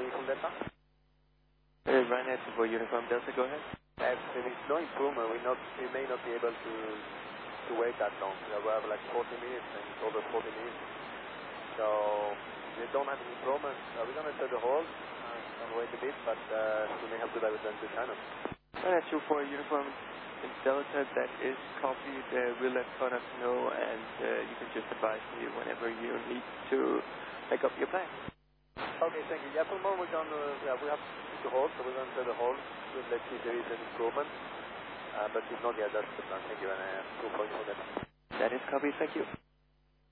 Uniform Delta. Ryanair 24 Uniform Delta, go ahead. If there is no improvement, we may not be able to wait that long. We have like 40 minutes and it's over 40 minutes. So we don't have any improvement. We're going to set the hold and wait a bit, but we may have to divert them to China. Ryanair 24 Uniform Delta, that is copied. We'll let Contact know, and you can just advise me whenever you need to make up your plan. Okay, thank you. Yeah, for the moment we have to hold, so we're going to set the hold. Let's see if there is an improvement. But if not, yeah, that's the plan. Thank you, and 2.4. That is copied. Thank you.